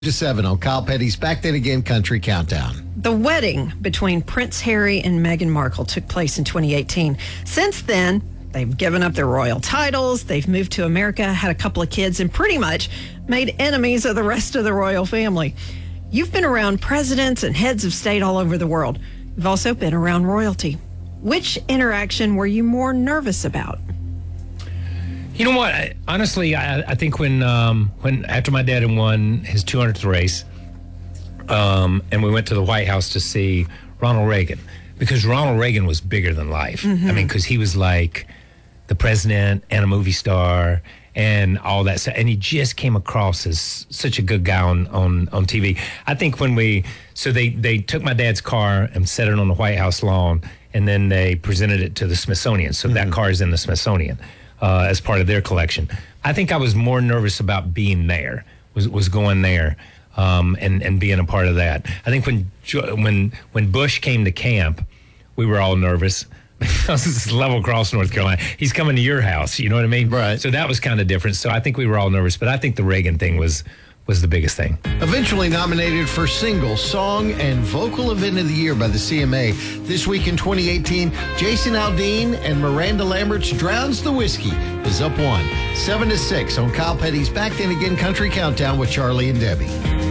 to 7 on Kyle Petty's Back Then Again Country Countdown. The wedding between Prince Harry and Meghan Markle took place in 2018. Since then, they've given up their royal titles, they've moved to America, had a couple of kids, and pretty much made enemies of the rest of the royal family. You've been around presidents and heads of state all over the world. You've also been around royalty. Which interaction were you more nervous about? You know what? Honestly, I think when after my dad had won his 200th race, and we went to the White House to see Ronald Reagan, because Ronald Reagan was bigger than life. Mm-hmm. I mean, because he was like the president and a movie star and all that stuff, and he just came across as such a good guy on TV. I think when they took my dad's car and set it on the White House lawn, and then they presented it to the Smithsonian. So that car is in the Smithsonian. As part of their collection. I think I was more nervous about being there, was going there, and being a part of that. I think when Bush came to camp, we were all nervous. This is Level Cross, North Carolina. He's coming to your house, you know what I mean? Right. So that was kind of different. So I think we were all nervous, but I think the Reagan thing was the biggest thing. Eventually nominated for Single, Song, and Vocal Event of the Year by the CMA. This week in 2018, Jason Aldean and Miranda Lambert's Drowns the Whiskey is up 1. 7 to 6 on Kyle Petty's Back Then Again Country Countdown with Charlie and Debbie.